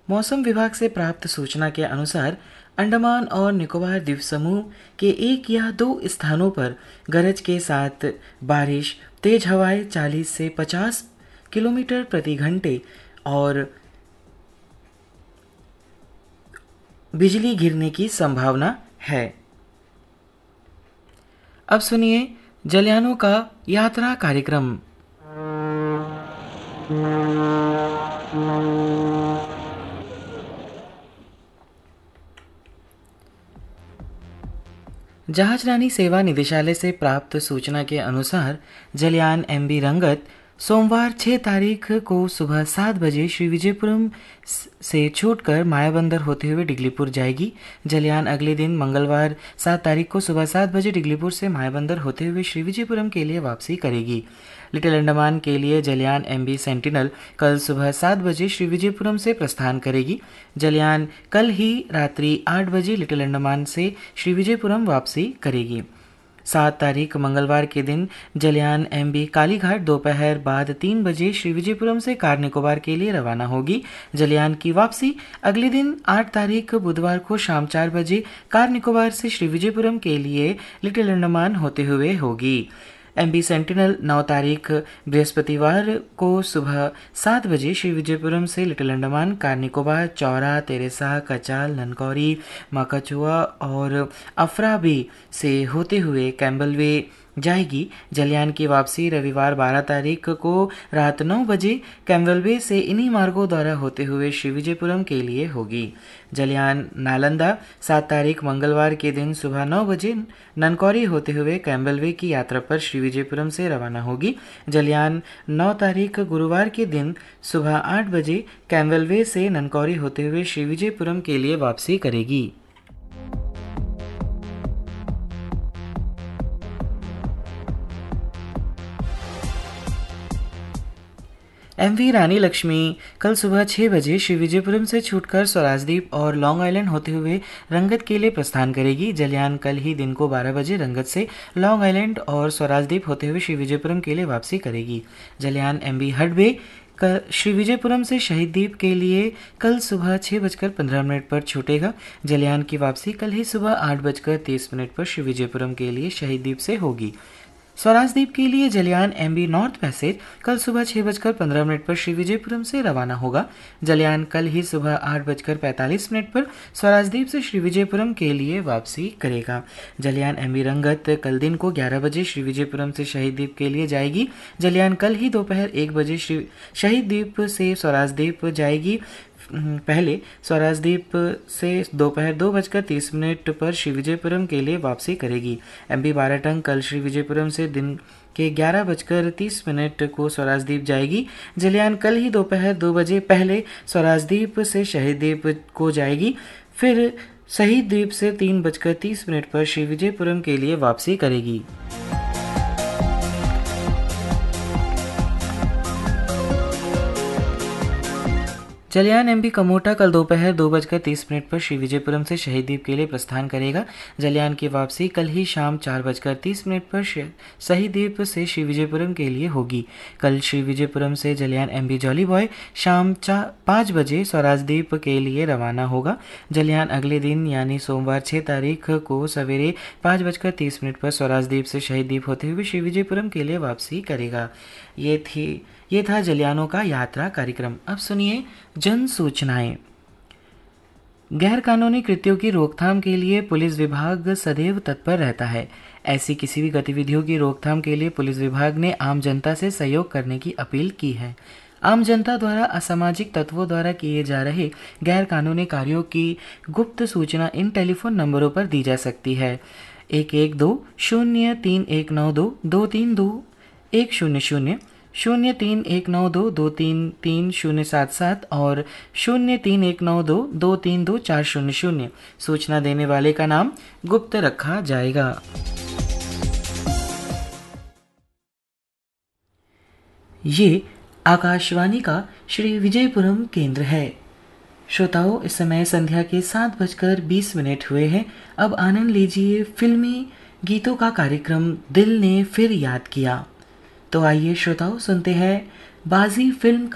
मौसम विभाग से प्राप्त सूचना के अनुसार अंडमान और निकोबार द्वीप समूह के एक या दो स्थानों पर गरज के साथ बारिश, तेज हवाएं 40 से 50 किलोमीटर प्रति घंटे और बिजली गिरने की संभावना है। अब सुनिए जलयानों का यात्रा कार्यक्रम। जहाजरानी सेवा निदेशालय से प्राप्त सूचना के अनुसार जलयान MV रंगत सोमवार 6 तारीख को सुबह 7 बजे श्री विजयपुरम से छूटकर मायाबंदर होते हुए डिगलीपुर जाएगी। जलयान अगले दिन मंगलवार 7 तारीख को सुबह 7 बजे डिगलीपुर से मायाबंदर होते हुए श्री विजयपुरम के लिए वापसी करेगी। लिटिल अंडमान के लिए जलयान MV सेंटिनल कल सुबह 7 बजे श्री विजयपुरम से प्रस्थान करेगी। जलयान कल ही रात्रि 8 बजे लिटिल अंडमान से श्री विजयपुरम वापसी करेगी। 7 तारीख मंगलवार के दिन जलयान MV कालीघाट दोपहर बाद 3 बजे श्री विजयपुरम से कार निकोबार के लिए रवाना होगी। जलयान की वापसी अगले दिन 8 तारीख बुधवार को शाम 4 बजे कार निकोबार से श्री विजयपुरम के लिए लिटिल अंडमान होते हुए होगी। MV सेंटिनल 9 तारीख बृहस्पतिवार को सुबह 7 बजे श्री विजयपुरम से little Andaman, car Nicobar, Chaura, Teresa, कचाल, ननकौरी, माकाचुआ और अफराबी से होते हुए कैम्बलवे जाएगी। जलयान की वापसी रविवार 12 तारीख को रात 9 बजे कैम्बलवे से इन्हीं मार्गों द्वारा होते हुए श्री विजयपुरम के लिए होगी। जलयान नालंदा 7 तारीख मंगलवार के दिन सुबह 9 बजे ननकौरी होते हुए कैम्बलवे की यात्रा पर श्री विजयपुरम से रवाना होगी। जलयान 9 तारीख गुरुवार के दिन सुबह 8 बजे कैम्बलवे से ननकौरी होते हुए श्री विजयपुरम के लिए वापसी करेगी। MV रानी लक्ष्मी कल सुबह 6 बजे श्री विजयपुरम से छूटकर स्वराजद्वीप और लॉन्ग आइलैंड होते हुए रंगत के लिए प्रस्थान करेगी। जलयान कल ही दिन को 12 बजे रंगत से लॉन्ग आइलैंड और स्वराजद्वीप होते हुए श्री विजयपुरम के लिए वापसी करेगी। जलयान MV हडबे श्री विजयपुरम से शहीद द्वीप के लिए कल सुबह 6:15 पर छूटेगा। जलयान की वापसी कल ही सुबह 8:30 पर श्री विजयपुरम के लिए शहीद द्वीप से होगी। स्वराजद्वीप के लिए जलयान MV नॉर्थ पैसेज कल सुबह 6:15 पर श्री विजयपुरम से रवाना होगा। जलयान कल ही सुबह 8:45 पर स्वराजद्वीप से श्री विजयपुरम के लिए वापसी करेगा। जलयान MV रंगत कल दिन को 11 बजे श्री विजयपुरम से शहीद द्वीप के लिए जाएगी। जलयान कल ही दोपहर 1 बजे शहीद द्वीप से स्वराजद्वीप जाएगी। पहले स्वराजद्वीप से दोपहर 2:30 पर श्री विजयपुरम के लिए वापसी करेगी। MV बाराटंग कल श्री विजयपुरम से दिन के 11:30 को स्वराजद्वीप जाएगी। जलयान कल ही दोपहर 2 बजे पहले स्वराजद्वीप से शहीद द्वीप को जाएगी, फिर शहीद द्वीप से 3:30 पर श्री विजयपुरम के लिए वापसी करेगी। जलयान MV कमोटा कल दोपहर 2:30 पर श्री विजयपुरम से शहीद द्वीप के लिए प्रस्थान करेगा। जलयान की वापसी कल ही शाम 4:30 पर शहीद द्वीप से श्री विजयपुरम के लिए होगी। कल श्री विजयपुरम से जलयान MV जॉली बॉय शाम 5 बजे स्वराजद्वीप के लिए रवाना होगा। जलयान अगले दिन यानी सोमवार 6 तारीख को सवेरे 5:30 पर स्वराजद्वीप से शहीद द्वीप होते हुए श्री विजयपुरम के लिए वापसी करेगा। ये था जलयानों का यात्रा कार्यक्रम। अब सुनिए जन सूचनाएं। गैर कानूनी कृत्यों की रोकथाम के लिए पुलिस विभाग सदैव तत्पर रहता है। ऐसी किसी भी गतिविधियों की रोकथाम के लिए पुलिस विभाग ने आम जनता से सहयोग करने की अपील की है। आम जनता द्वारा असामाजिक तत्वों द्वारा किए जा रहे गैर कानूनी कार्यों की गुप्त सूचना इन टेलीफोन नंबरों पर दी जा सकती है। 112-03192232-100, 031922333077 और 031922332400। सूचना देने वाले का नाम गुप्त रखा जाएगा। ये आकाशवाणी का श्री विजयपुरम केंद्र है। श्रोताओं, इस समय संध्या के 7:20 हुए हैं। अब आनंद लीजिए फिल्मी गीतों का कार्यक्रम दिल ने फिर याद किया। तो आइए श्रोताओं, सुनते हैं बाजी फिल्म